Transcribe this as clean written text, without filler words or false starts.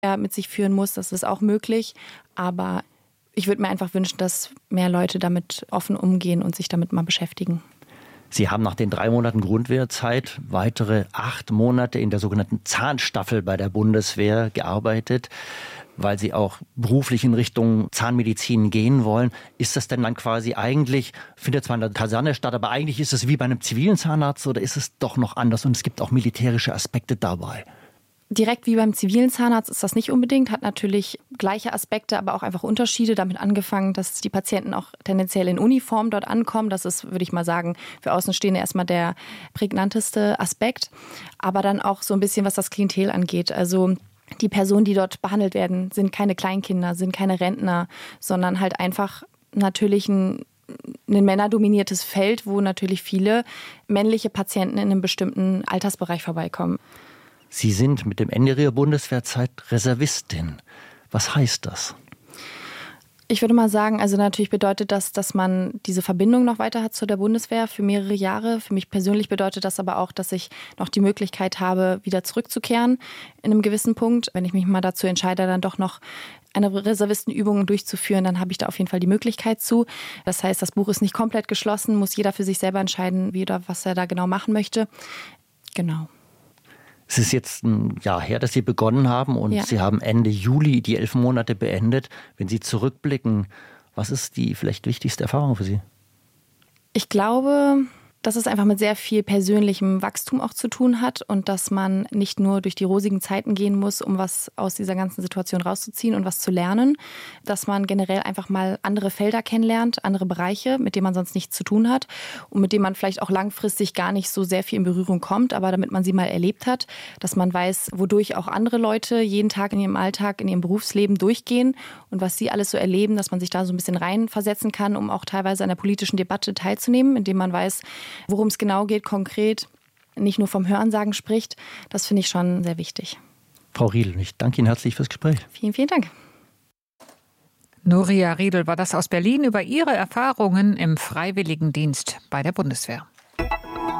mit sich führen muss. Das ist auch möglich. Aber ich würde mir einfach wünschen, dass mehr Leute damit offen umgehen und sich damit mal beschäftigen. Sie haben nach den 3 Monaten Grundwehrzeit weitere 8 Monate in der sogenannten Zahnstaffel bei der Bundeswehr gearbeitet, weil Sie auch beruflich in Richtung Zahnmedizin gehen wollen. Ist das denn dann quasi eigentlich, findet zwar in der Kaserne statt, aber eigentlich ist es wie bei einem zivilen Zahnarzt oder ist es doch noch anders und es gibt auch militärische Aspekte dabei? Direkt wie beim zivilen Zahnarzt ist das nicht unbedingt, hat natürlich gleiche Aspekte, aber auch einfach Unterschiede. Damit angefangen, dass die Patienten auch tendenziell in Uniform dort ankommen. Das ist, würde ich mal sagen, für Außenstehende erstmal der prägnanteste Aspekt. Aber dann auch so ein bisschen, was das Klientel angeht. Also die Personen, die dort behandelt werden, sind keine Kleinkinder, sind keine Rentner, sondern halt einfach natürlich ein männerdominiertes Feld, wo natürlich viele männliche Patienten in einem bestimmten Altersbereich vorbeikommen. Sie sind mit dem Ende Ihrer Bundeswehrzeit Reservistin. Was heißt das? Ich würde mal sagen, also natürlich bedeutet das, dass man diese Verbindung noch weiter hat zu der Bundeswehr für mehrere Jahre. Für mich persönlich bedeutet das aber auch, dass ich noch die Möglichkeit habe, wieder zurückzukehren in einem gewissen Punkt. Wenn ich mich mal dazu entscheide, dann doch noch eine Reservistenübung durchzuführen, dann habe ich da auf jeden Fall die Möglichkeit zu. Das heißt, das Buch ist nicht komplett geschlossen, muss jeder für sich selber entscheiden, wie oder was er da genau machen möchte. Genau. Es ist jetzt ein Jahr her, dass Sie begonnen haben und ja. Sie haben Ende Juli die 11 Monate beendet. Wenn Sie zurückblicken, was ist die vielleicht wichtigste Erfahrung für Sie? Ich glaube, dass es einfach mit sehr viel persönlichem Wachstum auch zu tun hat und dass man nicht nur durch die rosigen Zeiten gehen muss, um was aus dieser ganzen Situation rauszuziehen und was zu lernen, dass man generell einfach mal andere Felder kennenlernt, andere Bereiche, mit denen man sonst nichts zu tun hat und mit denen man vielleicht auch langfristig gar nicht so sehr viel in Berührung kommt, aber damit man sie mal erlebt hat, dass man weiß, wodurch auch andere Leute jeden Tag in ihrem Alltag, in ihrem Berufsleben durchgehen und was sie alles so erleben, dass man sich da so ein bisschen reinversetzen kann, um auch teilweise an der politischen Debatte teilzunehmen, indem man weiß, worum es genau geht, konkret, nicht nur vom Hörensagen spricht. Das finde ich schon sehr wichtig. Frau Riedl, ich danke Ihnen herzlich fürs Gespräch. Vielen, vielen Dank. Nuria Riedl war das aus Berlin über ihre Erfahrungen im Freiwilligendienst bei der Bundeswehr.